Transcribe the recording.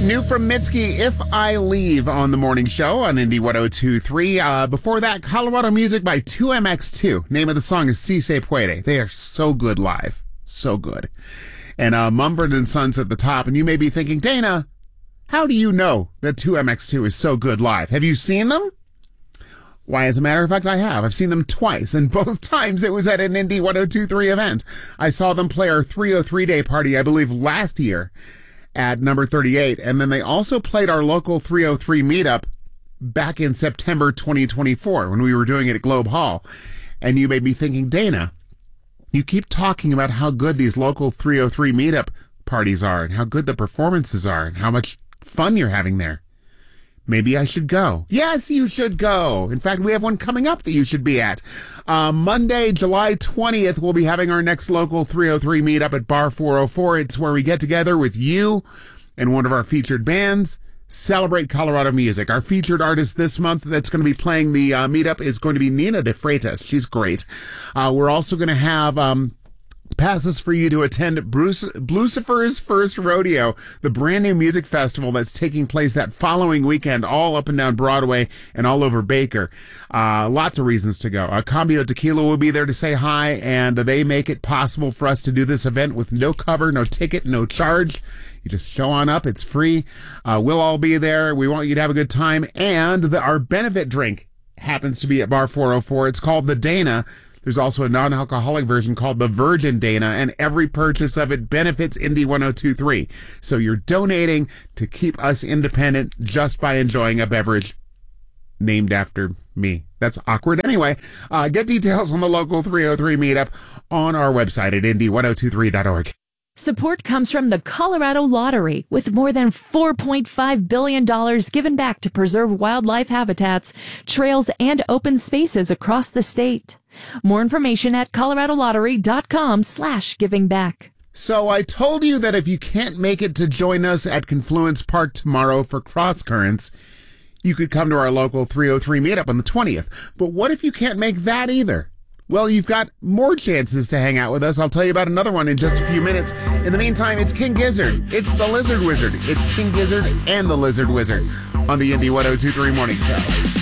New from Mitski, If I Leave, on the morning show on Indie 102.3. Before that, Colorado music by 2MX2. Name of the song is Si Se Puede. They are so good live. So good. And Mumford & Sons at the top. And you may be thinking, Dana, how do you know that 2MX2 is so good live? Have you seen them? Why, as a matter of fact, I have. I've seen them twice, and both times it was at an Indie 102.3 event. I saw them play our 303 Day party, I believe, last year at number 38, and then they also played our local 303 meetup back in September 2024 when we were doing it at Globe Hall. And you may be thinking, Dana, you keep talking about how good these local 303 meetup parties are and how good the performances are and how much fun you're having there. Maybe I should go. Yes, you should go. In fact, we have one coming up that you should be at. Monday, July 20th, we'll be having our next local 303 meetup at Bar 404. It's where we get together with you and one of our featured bands, celebrate Colorado music. Our featured artist this month that's going to be playing the meetup is going to be Nina De Freitas. She's great. We're also going to have passes for you to attend Blucifer's First Rodeo, the brand new music festival that's taking place that following weekend, all up and down Broadway and all over Baker. Lots of reasons to go. Cambio Tequila will be there to say hi, and they make it possible for us to do this event with no cover, no ticket, no charge. You just show on up. It's free. We'll all be there. We want you to have a good time. And our benefit drink happens to be at Bar 404. It's called the Dana. There's also a non-alcoholic version called the Virgin Dana, and every purchase of it benefits Indie 102.3. So you're donating to keep us independent just by enjoying a beverage named after me. That's awkward. Anyway, get details on the local 303 meetup on our website at indie1023.org. Support comes from the Colorado Lottery, with more than $4.5 billion given back to preserve wildlife habitats, trails, and open spaces across the state. More information at coloradolottery.com/givingback. So I told you that if you can't make it to join us at Confluence Park tomorrow for Cross Currents, you could come to our local 303 meetup on the 20th. But what if you can't make that either? Well, you've got more chances to hang out with us. I'll tell you about another one in just a few minutes. In the meantime, it's King Gizzard. It's the Lizard Wizard. It's King Gizzard and the Lizard Wizard on the Indie 102.3 Morning Show.